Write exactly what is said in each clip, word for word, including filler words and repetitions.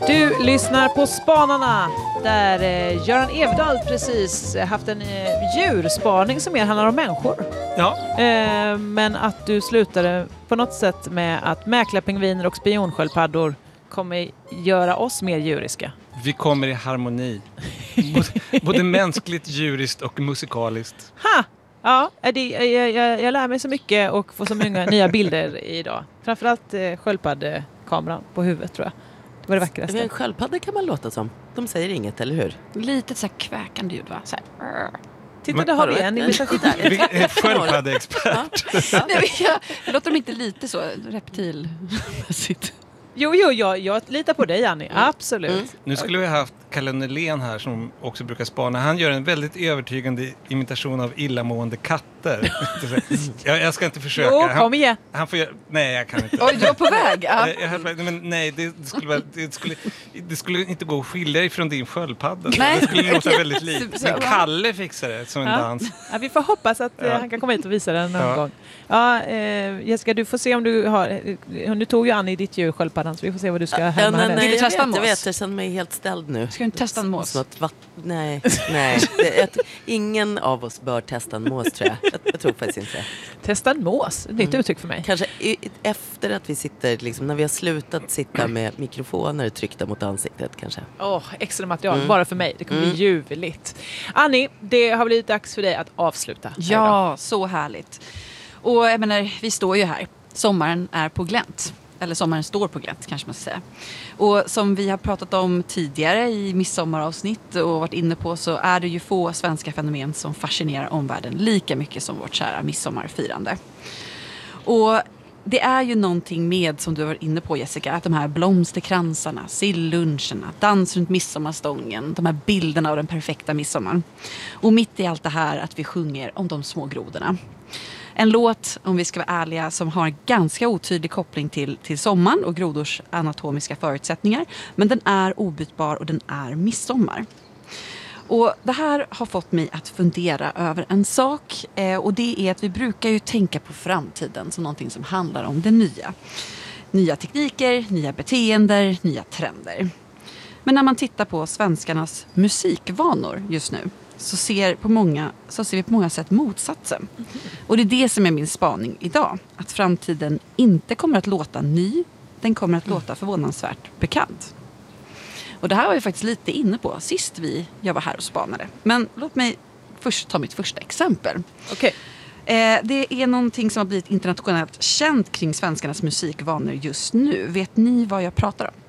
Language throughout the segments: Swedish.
Du lyssnar på Spanarna där eh, Göran Evdahl precis haft en eh, djurspaning som mer handlar om människor. Ja. Eh, men att du slutade på något sätt med att mäklarpingviner och spionsköldpaddor kommer göra oss mer djuriska. Vi kommer i harmoni. Både, både mänskligt, djuriskt och musikaliskt. Ha! Ja, det, jag, jag, jag lär mig så mycket och får så många nya bilder idag. Framförallt eh, sköldpaddekameran på huvudet tror jag. Det var det vackraste. En sköldpadda kan man låta som. De säger inget, eller hur? Lite så här kväkande ljud, va? Så här. Titta, Men, där har vi en imitation. Sköldpaddeexpert. Ja. Nej, jag, jag låter dem inte lite så reptilmässigt. Jo, jo, jag, jag litar på dig, Annie. Absolut. Mm. Nu skulle vi ha haft Kalle Nylén här som också brukar spana. Han gör en väldigt övertygande imitation av illamående katter. jag, jag ska inte försöka. Jo, kom igen. Han, han får göra, nej, jag kan inte. Oj, du var på väg. Ja. Jag, jag, men nej, det, det, skulle vara, det, skulle, det skulle inte gå att skilja ifrån din sköldpadda. Nej. Det skulle låta väldigt likt. Men Kalle fixar det som en ja. dans. Ja, vi får hoppas att ja. eh, han kan komma hit och visa den någon ja. gång. Ja, eh, Jessica, du får se om du har... Nu tog ju Annie ditt djur sköldpaddan, så vi får se vad du ska härma. Ja, nej, nej, Vill du jag, testa en vet, jag mås? vet, jag känner mig helt ställd nu. Ska du inte testa en mås? Något vatt- nej, nej. Det, jag, ingen av oss bör testa en mås, tror jag. Jag, jag tror faktiskt inte det. Testa en mås, det är ett mm. uttryck för mig. Kanske i, efter att vi sitter, liksom, när vi har slutat sitta med mikrofoner tryckta mot ansiktet, kanske. Åh, oh, extra material, Mm. bara för mig. Det kommer Mm. bli ljuvligt. Annie, det har blivit dags för dig att avsluta. Ja, så härligt. Och jag menar, vi står ju här. Sommaren är på glänt. Eller sommaren står på glänt, kanske man ska säga. Och som vi har pratat om tidigare i midsommaravsnitt och varit inne på, så är det ju få svenska fenomen som fascinerar omvärlden lika mycket som vårt kära midsommarfirande. Och det är ju någonting med, som du var inne på, Jessica, att de här blomsterkransarna, silluncherna, dans runt midsommarstången, de här bilderna av den perfekta midsommaren. Och mitt i allt det här att vi sjunger om de små grodorna. En låt, om vi ska vara ärliga, som har en ganska otydlig koppling till, till sommaren och grodors anatomiska förutsättningar. Men den är obytbar och den är midsommar. Och det här har fått mig att fundera över en sak. Eh, och det är att vi brukar ju tänka på framtiden som någonting som handlar om det nya. Nya tekniker, nya beteenden, nya trender. Men när man tittar på svenskarnas musikvanor just nu, så ser, på många, så ser vi på många sätt motsatsen. Och det är det som är min spaning idag. Att framtiden inte kommer att låta ny, den kommer att låta förvånansvärt bekant. Och det här var jag faktiskt lite inne på sist vi, jag var här och spanade. Men låt mig först ta mitt första exempel. Okej. Eh, det är någonting som har blivit internationellt känt kring svenskarnas musikvanor just nu. Vet ni vad jag pratar om?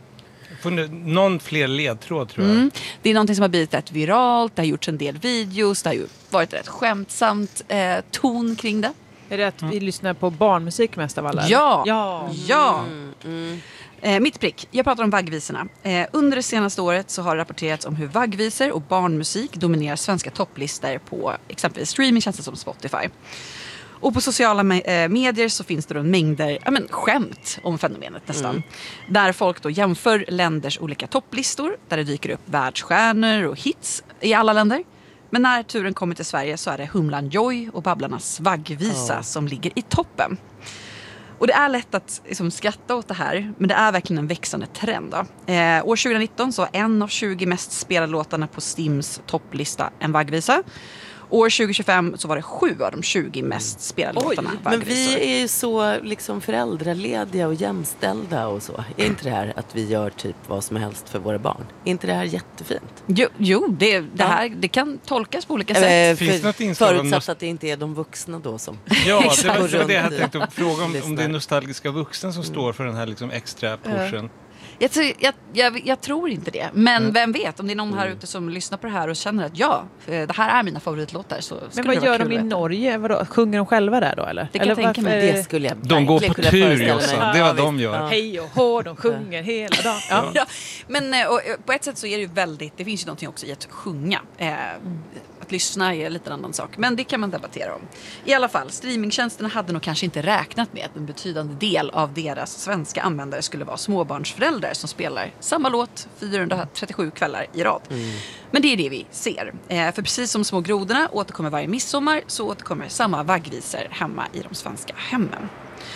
Någon fler ledtråd, tror jag. Mm. Det är någonting som har blivit rätt viralt. Det har gjorts en del videos. Det har ju varit rätt skämtsamt eh, ton kring det. Är det att vi lyssnar på barnmusik mest av alla? Ja, ja. ja. Mm, mm. Eh, mitt prick, jag pratar om vaggvisorna. Eh, under det senaste året så har det rapporterats om hur vaggvisor och barnmusik dominerar svenska topplistor på exempelvis streamingtjänster som Spotify. Och på sociala me- medier så finns det då mängder ja, men, skämt om fenomenet nästan. Mm. Där folk då jämför länders olika topplistor. Där det dyker upp världsstjärnor och hits i alla länder. Men när turen kommer till Sverige så är det Humlan Joy och Babblarnas vaggvisa oh. som ligger i toppen. Och det är lätt att liksom, skratta åt det här, men det är verkligen en växande trend. Då. Eh, år tjugonitton så var en av tjugo mest spelade låtarna på Steams topplista en vaggvisa. År tjugohundratjugofem så var det sju av de tjugo mest spelade Oj, låtarna men vi är ju så liksom föräldralediga och jämställda och så. Är inte det här att vi gör typ vad som helst för våra barn? Är inte det här jättefint? Jo, jo det, det, här, det kan tolkas på olika sätt. Äh, Finns för, något inslag av förutsatt nost- att det inte är de vuxna då som... Ja, det var, går det var det jag runt tänkte att fråga om, om lyssnar. det är nostalgiska vuxna som står för den här liksom extra pushen. Jag, tror- jag, jag, jag tror inte det. Men mm. vem vet, om det är någon här ute som lyssnar på det här och känner att ja, det här är mina favoritlåtar, så skulle Men vad det vara gör kul de i att veta. Norge? Vadå? Sjunger de själva där då, eller? Det kan eller jag tänka mig. varför- Det skulle jag De går verkligen på kunna tur, föreställa Jossan. mig. Det är vad Ja, de visst. gör. Ja. Hej och hå, de sjunger hela dagen. Ja. Ja, men eh, och, eh, på ett sätt så är det ju väldigt, det finns ju någonting också i att sjunga. Eh, att lyssna är lite en annan sak, men det kan man debattera om. I alla fall, streamingtjänsterna hade nog kanske inte räknat med att en betydande del av deras svenska användare skulle vara småbarnsföräldrar som spelar samma låt fyrahundratrettiosju kvällar i rad. Mm. Men det är det vi ser. Eh, för precis som små grodorna återkommer varje midsommar, så återkommer samma vaggvisor hemma i de svenska hemmen.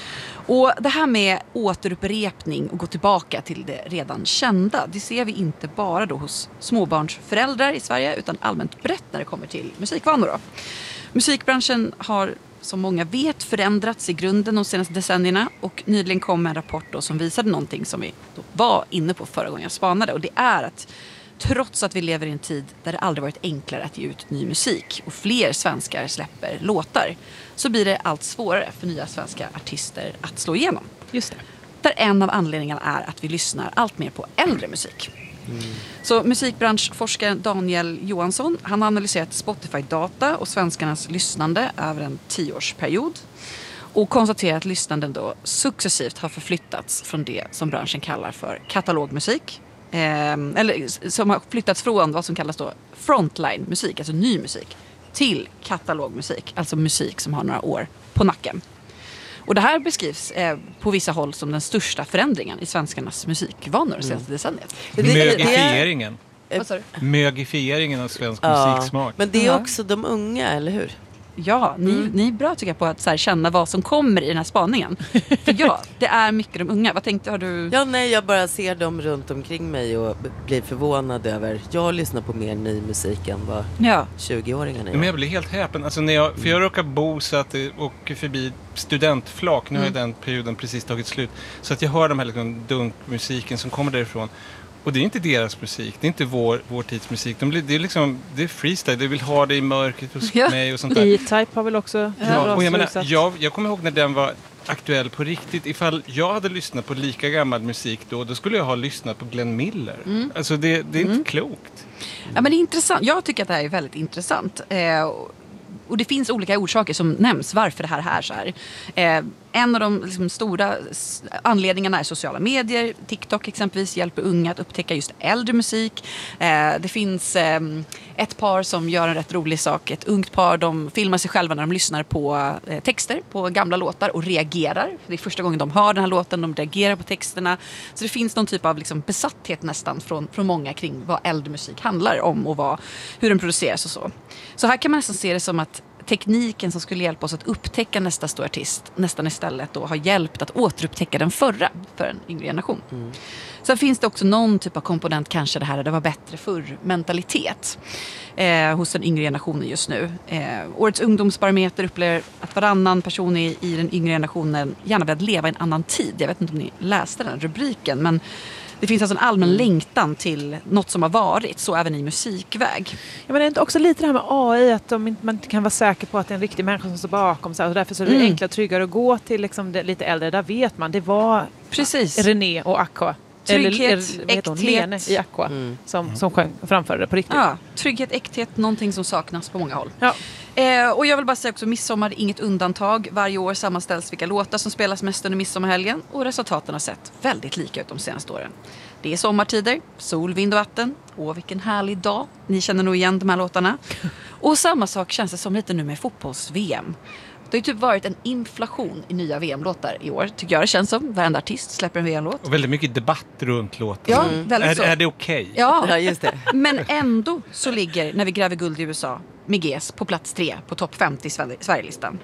Och det här med återupprepning och gå tillbaka till det redan kända, det ser vi inte bara då hos småbarnsföräldrar i Sverige utan allmänt brett när det kommer till musikvanor då. Musikbranschen har som många vet förändrats i grunden de senaste decennierna och nyligen kom en rapport då som visade någonting som vi då var inne på förra gången jag spanade, och det är att trots att vi lever i en tid där det aldrig varit enklare att ge ut ny musik och fler svenskar släpper låtar, så blir det allt svårare för nya svenska artister att slå igenom. Just det. Där en av anledningarna är att vi lyssnar allt mer på äldre musik. Mm. Så musikbranschforskaren Daniel Johansson, han har analyserat Spotify-data och svenskarnas lyssnande över en tioårsperiod och konstaterat att lyssnanden då successivt har förflyttats från det som branschen kallar för katalogmusik. Eh, eller som har flyttats från vad som kallas då frontline-musik, alltså ny musik, till katalogmusik, alltså musik som har några år på nacken. Och det här beskrivs eh, på vissa håll som den största förändringen i svenskarnas musikvanor mm. senaste decenniet. Mögifieringen. Vad sa du? Mögifieringen av svensk ja, musiksmak. Men det är också de unga, eller hur? Ja, ni, mm. ni är bra tycker jag på att så här, känna vad som kommer i den här spaningen. För ja, det är mycket de unga. Vad tänkte har du? Ja, nej, jag bara ser dem runt omkring mig och b- blir förvånad över. Jag lyssnar på mer ny musik än vad ja. tjugo-åringarna gör. Men jag blir helt häpen. Alltså när jag, för jag råkar bo så att och förbi studentflak. Nu har mm. den perioden precis tagit slut. Så att jag hör de här liksom dunkmusiken som kommer därifrån. Och det är inte deras musik, det är inte vår, vår tids musik. De blir, det är liksom, det är freestyle, de vill ha det i mörkret hos ja. mig och sånt där. E-Type har väl också... Ja, och jag, menar, jag, jag kommer ihåg när den var aktuell på riktigt. Ifall jag hade lyssnat på lika gammal musik då, då skulle jag ha lyssnat på Glenn Miller. Mm. Alltså det, det är mm. inte klokt. Ja, men det är intressant. Jag tycker att det här är väldigt intressant. Eh, och det finns olika orsaker som nämns varför det här är så här. Eh, en av de liksom, stora anledningarna är sociala medier. TikTok exempelvis hjälper unga att upptäcka just äldre musik. Eh, det finns eh, ett par som gör en rätt rolig sak. Ett ungt par, de filmar sig själva när de lyssnar på eh, texter på gamla låtar och reagerar. Det är första gången de hör den här låten, de reagerar på texterna. Så det finns någon typ av liksom, besatthet nästan från, från många kring vad äldre musik handlar om och vad, hur den produceras och så. Så här kan man nästan se det som att tekniken som skulle hjälpa oss att upptäcka nästa stor artist nästan istället då har hjälpt att återupptäcka den förra för en yngre generation. Mm. Sen finns det också någon typ av komponent, kanske det här det var bättre förr mentalitet eh, hos den yngre generationen just nu. Eh, årets ungdomsbarometer upplever att varannan person i, i den yngre generationen gärna vill leva i en annan tid. Jag vet inte om ni läste den rubriken, men det finns alltså en allmän mm. längtan till något som har varit, så även i musikväg. Ja, men det är inte också lite det här med A I, att de inte, man inte kan vara säker på att det är en riktig människa som står bakom. Så här, och därför så är det mm. enklare och tryggare att gå till liksom det, lite äldre. Där vet man, det var precis. René och Aqua. Trygghet, eller, äkthet. Lene i Aqua mm. som, som sjöng och framförde det på riktigt. Ja, trygghet, äkthet, någonting som saknas på många håll. Ja. Eh, och jag vill bara säga också, midsommar är inget undantag. Varje år sammanställs vilka låtar som spelas mest under midsommarhelgen och resultaten har sett väldigt lika ut de senaste åren. Det är sommartider, sol, vind och vatten. Åh, vilken härlig dag. Ni känner nog igen de här låtarna. Och samma sak känns det som lite nu med fotbolls-V M. Det har ju typ varit en inflation i nya V M-låtar i år. Tycker jag det känns som. Varenda artist släpper en V M-låt. Och väldigt mycket debatt runt låten. Ja, mm. väldigt är, så. Är det okej? Okay? Ja. Ja, just det. Men ändå så ligger, när vi gräver guld i U S A, Miguez på plats tre på topp femtio i Sverigelistan.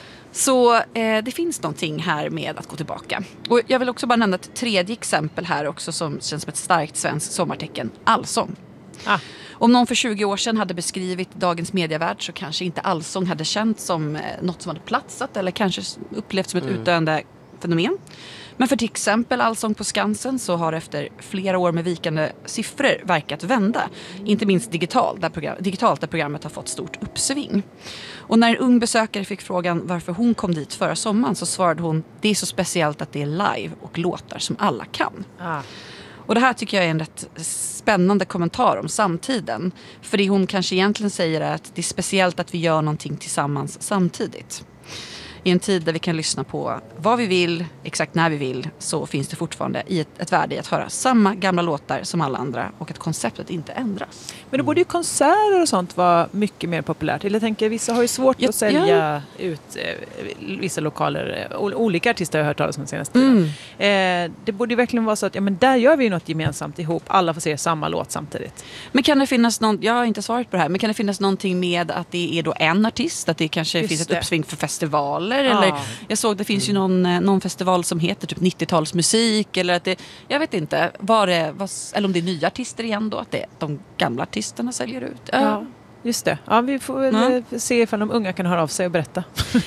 Så eh, det finns någonting här med att gå tillbaka. Och jag vill också bara nämna ett tredje exempel här också som känns som ett starkt svenskt sommartecken. Allsång. Ah. Om någon för tjugo år sedan hade beskrivit dagens medievärld så kanske inte allsång hade känts som eh, något som hade platsat eller kanske upplevts som ett mm. utdöende fenomen. Men för till exempel Allsång på Skansen så har efter flera år med vikande siffror verkat vända. Inte minst digitalt där, program, digitalt där programmet har fått stort uppsving. Och när en ung besökare fick frågan varför hon kom dit förra sommaren så svarade hon: det är så speciellt att det är live och låtar som alla kan. Ah. Och det här tycker jag är en rätt spännande kommentar om samtiden. För det hon kanske egentligen säger är att det är speciellt att vi gör någonting tillsammans samtidigt. I en tid där vi kan lyssna på vad vi vill, exakt när vi vill, så finns det fortfarande i ett, ett värde i att höra samma gamla låtar som alla andra och att konceptet inte ändras. Men då borde ju konserter och sånt vara mycket mer populärt. Eller jag tänker, vissa har ju svårt ja, att sälja ja. ut eh, vissa lokaler. O- olika artister har jag hört talas om den senaste tiden. Mm. Eh, det borde ju verkligen vara så att ja, men där gör vi ju något gemensamt ihop. Alla får se samma låt samtidigt. Men kan det finnas någon, jag har inte svarat på det här, men kan det finnas någonting med att det är då en artist? Att det kanske Just finns ett det. uppsving för festival? festivaler. Ja. Eller jag såg det finns ju någon, någon festival som heter typ nittiotalsmusik. Eller att det, jag vet inte, var det, var, eller om det är nya artister igen då. Att det, de gamla artisterna säljer ut. Ja. Ja, just det. Ja, vi får väl Ja. se ifall de unga kan höra av sig och berätta.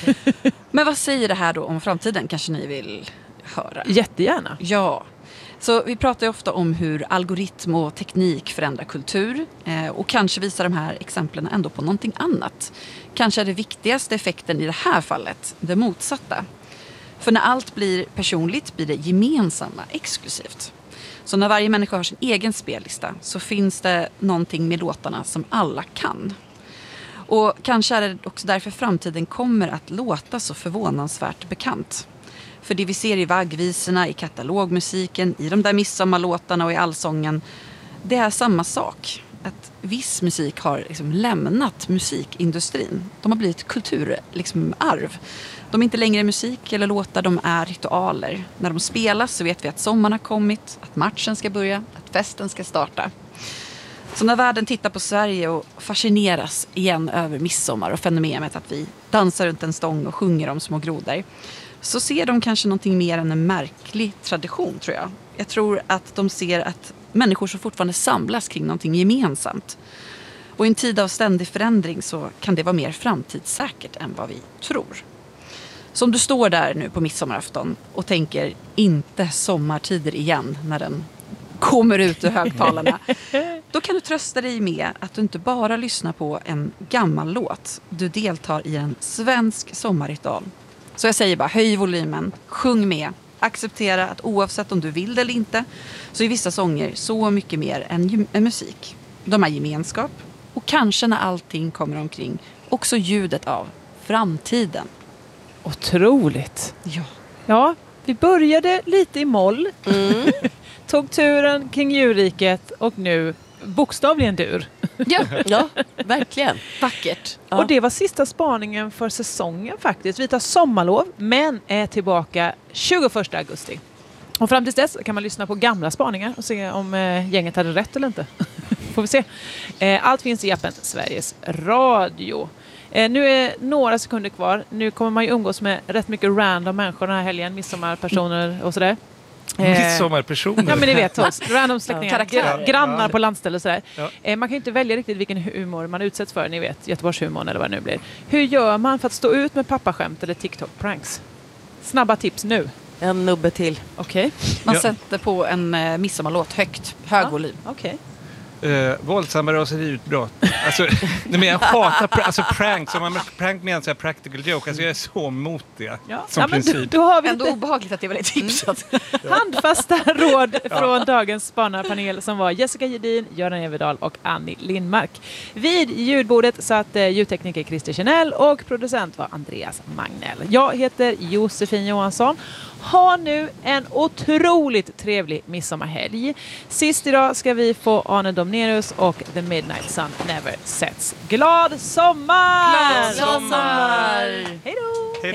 Men vad säger det här då om framtiden? Kanske ni vill höra? Jättegärna. Ja, så vi pratar ju ofta om hur algoritm och teknik förändrar kultur eh, och kanske visar de här exemplen ändå på någonting annat. Kanske är det viktigaste effekten i det här fallet det motsatta. För när allt blir personligt blir det gemensamma, exklusivt. Så när varje människa har sin egen spellista så finns det någonting med låtarna som alla kan. Och kanske är det också därför framtiden kommer att låta så förvånansvärt bekant. För det vi ser i vaggvisorna, i katalogmusiken, i de där midsommarlåtarna och i allsången, det är samma sak. Att viss musik har liksom lämnat musikindustrin. De har blivit kulturarv. Liksom, arv. De är inte längre musik eller låtar, de är ritualer. När de spelas så vet vi att sommaren har kommit, att matchen ska börja, att festen ska starta. Så när världen tittar på Sverige och fascineras igen över midsommar och fenomenet att vi dansar runt en stång och sjunger om små grodor, så ser de kanske någonting mer än en märklig tradition, tror jag. Jag tror att de ser att människor som fortfarande samlas kring någonting gemensamt. Och i en tid av ständig förändring så kan det vara mer framtidssäkert än vad vi tror. Så om du står där nu på midsommarafton och tänker inte sommartider igen när den kommer ut ur högtalarna, då kan du trösta dig med att du inte bara lyssnar på en gammal låt. Du deltar i en svensk sommarritual. Så jag säger bara, höj volymen, sjung med, acceptera att oavsett om du vill det eller inte, så är vissa sånger så mycket mer än, än musik. De är gemenskap och kanske när allting kommer omkring också ljudet av framtiden. Otroligt. Ja. Ja, vi började lite i moll. Mm. Tog turen kring djurriket och nu bokstavligen dur. Ja, Ja, verkligen. vackert. Ja. Och det var sista spaningen för säsongen faktiskt. Vi tar sommarlov men är tillbaka tjugoförsta augusti. Och fram till dess kan man lyssna på gamla spaningar och se om eh, gänget hade rätt eller inte. Får vi se. Eh, allt finns i appen Sveriges Radio. Eh, nu är några sekunder kvar. Nu kommer man ju umgås med rätt mycket random människor den här helgen. Midsommarpersoner och sådär. Midsommarpersoner. Ja, men ni vet oss. Random släktingar. Karaktärer. Gr- grannar på landställe och sådär. Ja. Eh, man kan ju inte välja riktigt vilken humor man utsätts för. Ni vet, Göteborgshumorn eller vad det nu blir. Hur gör man för att stå ut med pappaskämt eller TikTok-pranks? Snabba tips nu. En nubbe till. Okej. Man Ja. sätter på en eh, midsommarlåt högt, hög volym. Okej. Uh, våldsamma raseriutbrott. Alltså, nej, men jag hatar pr- alltså, pranks. Om man prank menar så här practical joke. Alltså, jag är så emot det. Ja. Som Ja, men då, princip. då har vi Ändå lite obehagligt att det var det tipset. handfasta råd från dagens spanarpanel som var Jessica Gedin, Göran Everdahl och Annie Lindmark. Vid ljudbordet satt eh, ljudtekniker Christer Chanel och producent var Andreas Magnell. Jag heter Josefin Johansson. Ha nu en otroligt trevlig midsommarhelg. Sist idag ska vi få Arne Domnerus och The Midnight Sun Never Sets. Glad sommar! Glad sommar! Hej då!